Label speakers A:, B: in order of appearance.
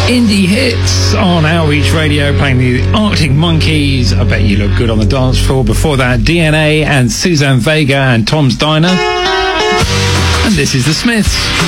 A: Indie hits on Outreach Radio, playing the Arctic Monkeys. I Bet You Look Good on the Dance Floor. Before that, DNA and Suzanne Vega and Tom's Diner. And this is The Smiths.